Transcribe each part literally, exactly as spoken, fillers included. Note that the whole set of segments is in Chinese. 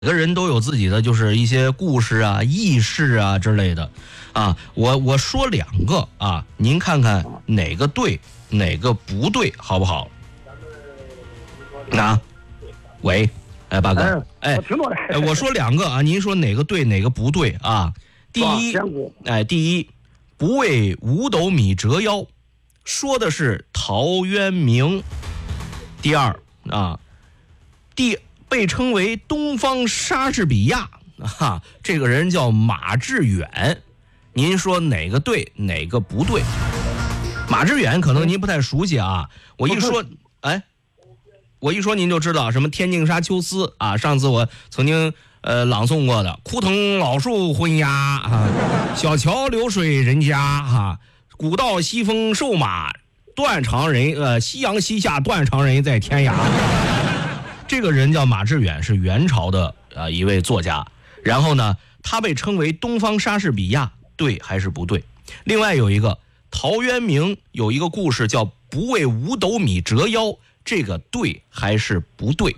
每个人都有自己的就是一些故事啊、轶事啊之类的，啊，我我说两个啊，您看看哪个对，哪个不对，好不好？啊，喂，哎，八哥，哎， 我听到了， 哎，我说两个啊，您说哪个对，哪个不对啊？第一，哎，第一，不为五斗米折腰，说的是陶渊明。第二啊，第。被称为东方莎士比亚啊，这个人叫马致远，您说哪个对，哪个不对？马致远可能您不太熟悉啊，我一说，哎，我一说您就知道什么天净沙秋思啊，上次我曾经呃朗诵过的，枯藤老树昏鸦啊，小桥流水人家哈、啊，古道西风瘦马，断肠人呃夕阳西下，断肠人在天涯。这个人叫马致远，是元朝的啊、呃、一位作家。然后呢，他被称为东方莎士比亚，对还是不对？另外有一个陶渊明有一个故事叫“不为五斗米折腰”，这个对还是不对？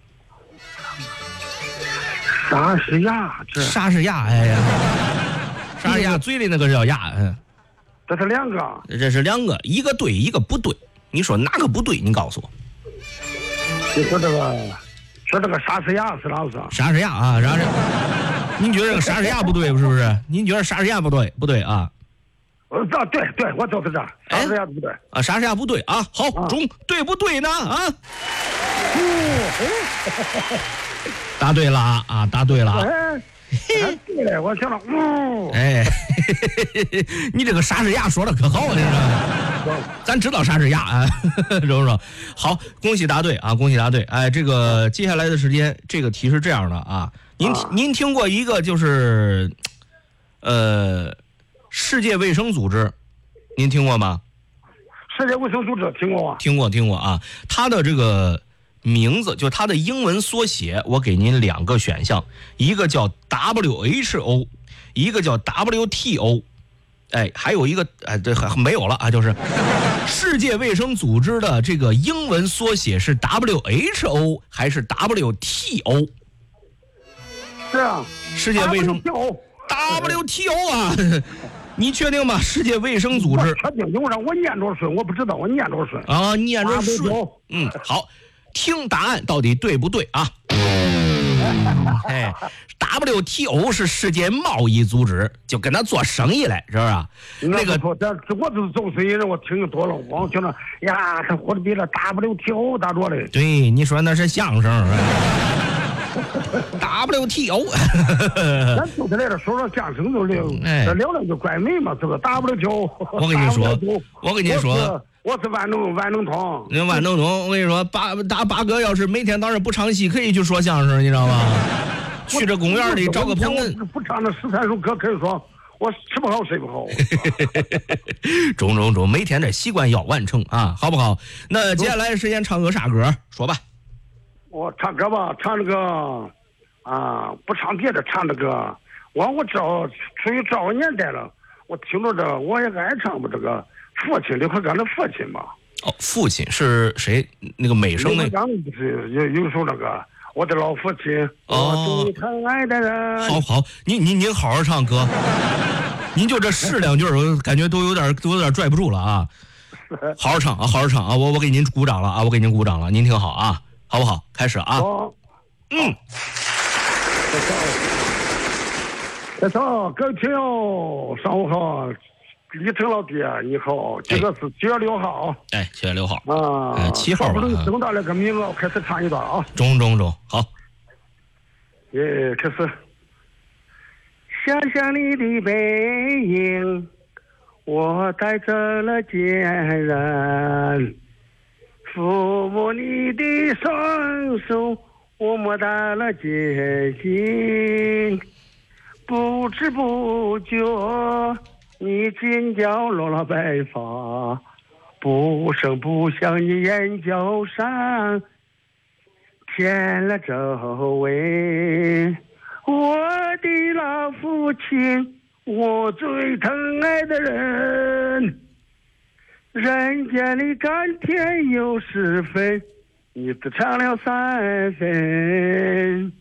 莎士亚，这莎士亚，哎呀，莎士亚嘴里那个叫亚，嗯， 这是两个， 这是两个，一个对，一个不对。你说哪个不对？你告诉我。 你说这个，说这个莎士亚是哪个？ 莎士亚啊，莎士，您觉得这个莎士亚不对是不是？您觉得莎士亚不对不对啊？ 呃，这对对，我就是这，莎士亚不对啊，莎士亚不对啊。好，啊、中对不对呢？啊，答对了啊，答对了。 哎对了，我想了，嗯， 哎，你这个莎士亚说的可好了，你知道吗？咱知道莎士亚啊，รู้不รู้？好，恭喜答对啊，恭喜答对。哎，这个接下来的时间，这个题是这样的啊，您、啊、您听过一个就是，呃，世界卫生组织，您听过吗？ 世界卫生组织听过吗？ 听过，听过啊，它的这个。名字就它的英文缩写，我给您两个选项，一个叫 W H O， 一个叫 W T O， 哎，还有一个哎，这没有了啊，就是世界卫生组织的这个英文缩写是 W H O 还是 W T O？ 是啊， 世界卫生 W T O 啊，你确定吗？世界卫生组织？ 确定，因为我念着顺，我不知道我念着顺啊，念着顺，嗯，好。听答案到底对不对啊？哎 ，W T O 是世界贸易组织，就跟他做生意来，是不是？ 那个，这我就是做生意人，我听多了，我听着呀，他活的比那 W T O 大多嘞。 对，你说那是相声。W T O， 咱就是来这说说相声就聊，这聊聊就怪美嘛，这个 W T O。 我跟你说，我跟你说。 我是万能万能通， 那万能通，我跟你说，八大八哥要是每天早上不唱戏，可以去说相声，你知道吗？去这公园里找个朋友， 不唱那十三首歌，可以说我吃不好睡不好。 中中中，每天这习惯要完成啊，好不好？那接下来时间唱个啥歌？说吧。 我唱歌吧，唱这个啊，不唱别的，唱这个。我我知道，属于这个年代了，我听着这，我也爱唱吧这个。父亲刘克刚的父亲吧？ 哦，父亲是谁？那个美声那个。就是有有首那个我的老父亲， 哦， 我最疼爱的人。 好好，您您您好好唱歌，您就这试两句，我感觉都有点都有点拽不住了啊！好好唱啊，好好唱啊！我我给您鼓掌了啊！我给您鼓掌了，您听好啊，好不好？开始啊！ 好， 嗯。 大家好，各位听友，上午好。李成老爹，你好，这个是七月六号。 哎，七月六号啊， 呃，七号吧。 等到那个名额，我开始唱一段啊。 中中中，好。 耶，开始。想想你的背影，我带着了坚韧；抚摸你的双手，我摸到了决心。不知不觉。你紧角落了白发，不声不响，你眼角上添了皱纹。我的老父亲，我最疼爱的人，人间里甘甜有十分，你只尝了三分。